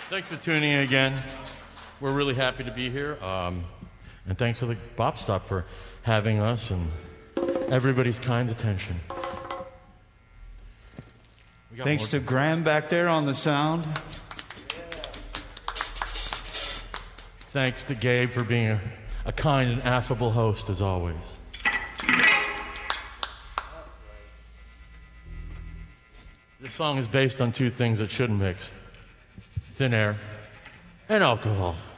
Thanks for tuning in again. We're really happy to be here. And thanks for the Bop Stop for having us and everybody's kind attention. Thanks to Graham back there on the sound. Thanks to Gabe for being a kind and affable host, as always. This song is based on two things that shouldn't mix: thin air and alcohol.